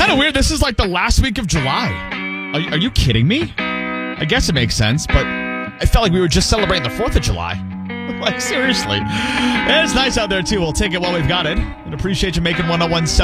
kind of weird. This is like the last week of July. Are you kidding me? I guess it makes sense, but I felt like we were just celebrating the 4th of July. Like, seriously. And it's nice out there, too. We'll take it while we've got it. And appreciate you making 101